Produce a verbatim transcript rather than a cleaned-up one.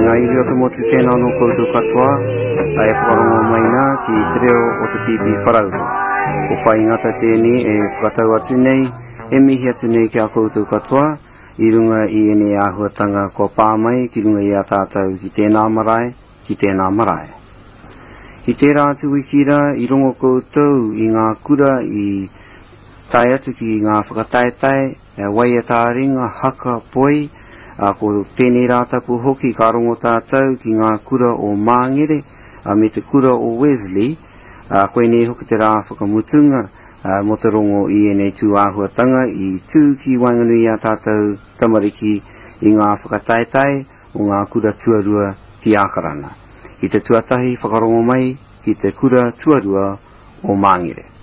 ngā iri o te motu tēnā no koutou katoa, ai whakarongo mai nā ki te reo o te pipi wharaua. Ko whai ngata tēni e whakatau atu nei, e mihi atu nei ki a koutou katoa, i runga i ene āhuatanga ko pāmai, ki runga i a tātou ki tēnā marae, ki tēnā marae. I tērā atu wikira, i rongo koutou i ngā kura i tai atu ki ngā whakataetai, e wai e tā ringa haka poi, a ko tēnei rātaku hoki ka rongo tātou ki ngā kura o Māngere, a me te kura o Wesley, a koe nei hoki te rā whakamutunga, a mo te rongo i enei tū āhuatanga i tū ki Wainganui a tātou tamariki i ngā whakataetai o ngā kura tuarua ki Ākarana. I te tuatahi whakarongo mai ki te kura tuarua o Māngere.